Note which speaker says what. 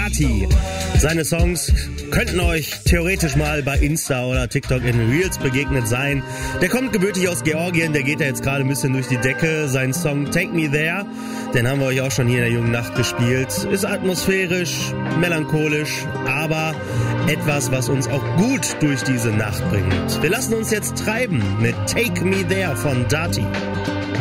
Speaker 1: Dati. Seine Songs könnten euch theoretisch mal bei Insta oder TikTok in Reels begegnet sein. Der kommt gebürtig aus Georgien, der geht ja jetzt gerade ein bisschen durch die Decke. Sein Song Take Me There, den haben wir euch auch schon hier in der jungen Nacht gespielt. Ist atmosphärisch, melancholisch, aber etwas, was uns auch gut durch diese Nacht bringt. Wir lassen uns jetzt treiben mit Take Me There von Dati.